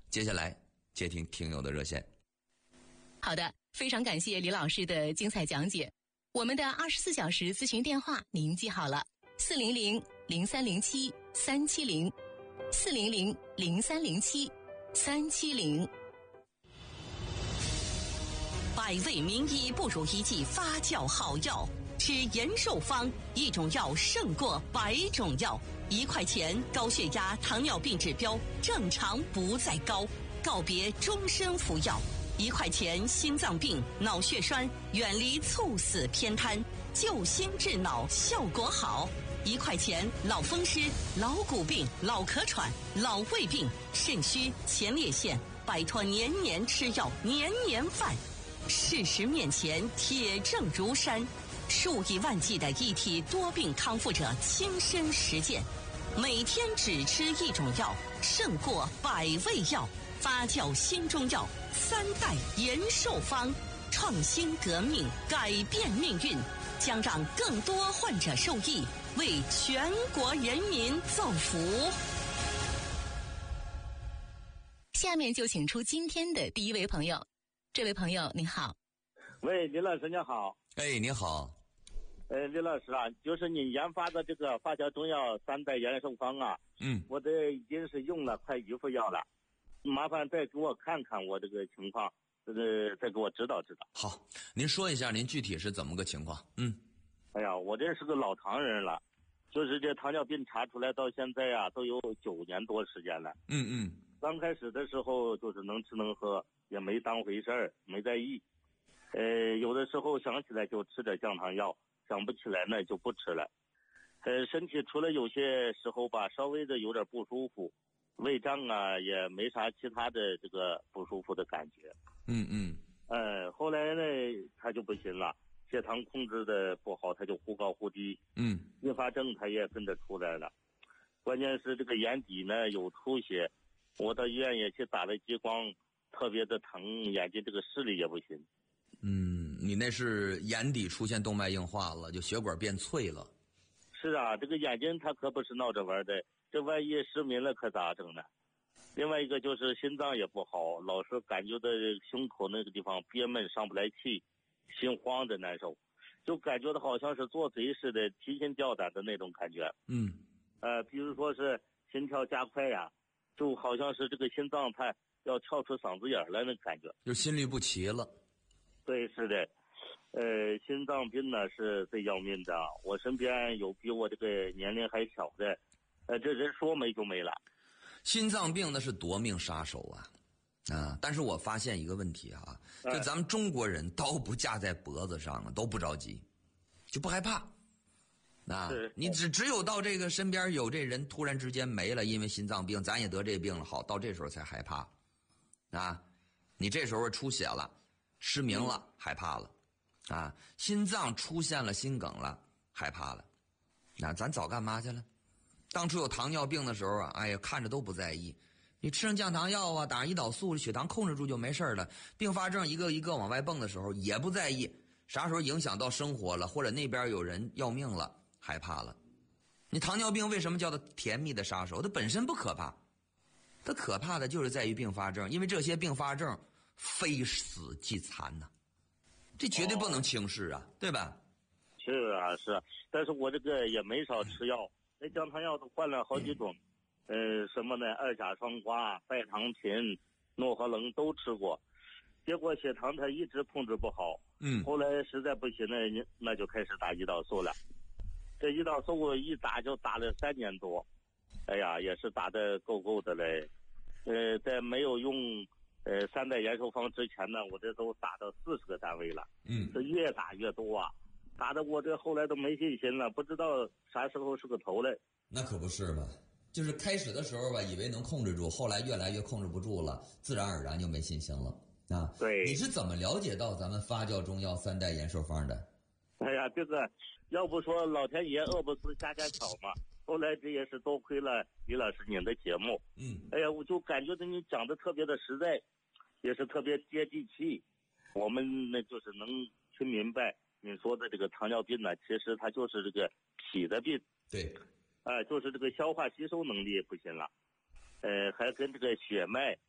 接下来接听听友的热线。 好的，非常感谢李老师的精彩讲解。我们的24小时咨询电话您记好了，400-0307-370，400-0307-370。 百味名医不如一剂发酵好药，吃延寿方，一种药胜过100种药。1块钱高血压、糖尿病指标正常不再高，告别终身服药。1块钱心脏病、脑血栓，远离猝死偏瘫，救心治脑效果好。1块钱老风湿、老骨病、老咳喘、老胃病、肾虚、前列腺，摆脱年年吃药、年年犯。事实面前铁证如山，数以万计的一体多病康复者亲身实践，每天只吃一种药，胜过100味药。发酵新中药3代延寿方，创新革命，改变命运，将让更多患者受益，为全国人民造福。 下面就请出今天的第一位朋友。这位朋友您好。 喂，李老师你好。 你好。 李老师啊，就是你研发的这个发酵中药3代延寿方啊，我这已经是用了快1副药了，麻烦再给我看看我这个情况，再给我指导指导。 好，您说一下您具体是怎么个情况？ 哎呀，我这是个老糖人了，就是这糖尿病查出来到现在啊，都有9年多时间了。刚开始的时候就是能吃能喝，也没当回事儿，没在意。有的时候想起来就吃点降糖药，想不起来呢就不吃了。身体除了有些时候吧，稍微的有点不舒服，胃胀啊，也没啥其他的这个不舒服的感觉。后来呢，他就不行了，血糖控制的不好，他就忽高忽低。并发症他也跟着出来了。关键是这个眼底呢有出血，我到医院也去打了激光，特别的疼，眼睛这个视力也不行。 你那是眼底出现动脉硬化了，就血管变脆了。 是啊，这个眼睛它可不是闹着玩的，这万一失明了可咋整呢？另外一个就是心脏也不好，老是感觉到胸口那个地方憋闷上不来气，心慌的难受，就感觉到好像是做贼似的，提心吊胆的那种感觉。比如说是心跳加快呀，就好像是这个心脏它要跳出嗓子眼来那感觉， 就心律不齐了。 对，是的。心脏病呢是最要命的，我身边有比我这个年龄还小的，这人说没就没了。 心脏病那是夺命杀手啊！但是我发现一个问题啊，就咱们中国人刀不架在脖子上啊，都不着急，就不害怕。你只有到这个身边有这人突然之间没了，因为心脏病，咱也得这病了，好，到这时候才害怕。你这时候出血了，失明了，害怕了。心脏出现了心梗了，害怕了。咱早干嘛去了？当初有糖尿病的时候啊，看着都不在意。你吃上降糖药啊，打上胰岛素，血糖控制住就没事了。并发症一个一个往外蹦的时候也不在意，啥时候影响到生活了，或者那边有人要命了，害怕了。你糖尿病为什么叫做甜蜜的杀手？它本身不可怕，它可怕的就是在于并发症，因为这些并发症非死即残呐，这绝对不能轻视啊，对吧？ 是啊，是啊，但是我这个也没少吃药，那降糖药都换了好几种，什么呢？2甲双胍、代糖嗪、诺和棱都吃过，结果血糖它一直控制不好。后来实在不行呢，那就开始打胰岛素了。这胰岛素我一打就打了3年多，也是打得够的嘞。在没有用3代延寿方之前呢，我这都打到40个单位了。这越打越多啊，打得我这后来都没信心了，不知道啥时候是个头嘞。 那可不是吧，就是开始的时候吧，以为能控制住，后来越来越控制不住了，自然而然就没信心了。 对， 你是怎么了解到咱们发酵中药3代延寿方的？ 这个要不说老天爷饿不死瞎巧嘛，后来这也是多亏了李老师您的节目。我就感觉你讲的特别的实在，也是特别接地气。我们呢就是能听明白你说的这个糖尿病呢，其实它就是这个脾的病。 对， 就是这个消化吸收能力不行了，还跟这个血脉